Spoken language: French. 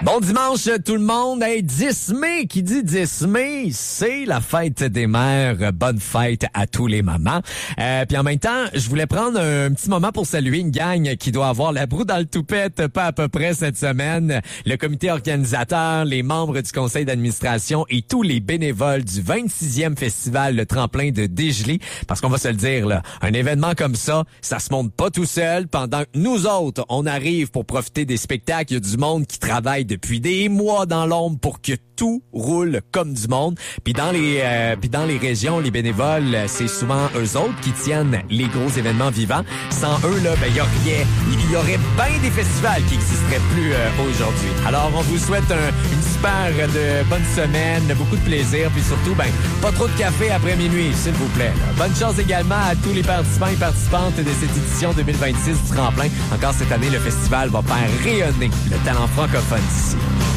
Bon dimanche tout le monde. Hey, 10 mai, qui dit 10 mai, c'est la fête des mères. Bonne fête à tous les mamans. Puis en même temps, je voulais prendre un petit moment pour saluer une gang qui doit avoir la broue dans le toupette, pas à peu près cette semaine. Le comité organisateur, les membres du conseil d'administration et tous les bénévoles du 26e festival Le Tremplin de Dégelé. Parce qu'on va se le dire, là, un événement comme ça se monte pas tout seul. Pendant que nous autres, on arrive pour profiter des spectacles, il y a du monde qui travaille depuis des mois dans l'ombre pour que tout roule comme du monde. Puis dans les régions, les bénévoles, c'est souvent eux autres qui tiennent les gros événements vivants. Sans eux, là, ben, il y aurait bien des festivals qui n'existeraient plus aujourd'hui. Alors, on vous souhaite une super de bonne semaine, beaucoup de plaisir, puis surtout, ben, pas trop de café après minuit, s'il vous plaît. Là. Bonne chance également à tous les participants et participantes de cette édition 2026 du Tremplin. Encore cette année, le festival va faire rayonner le talent francophone d'ici.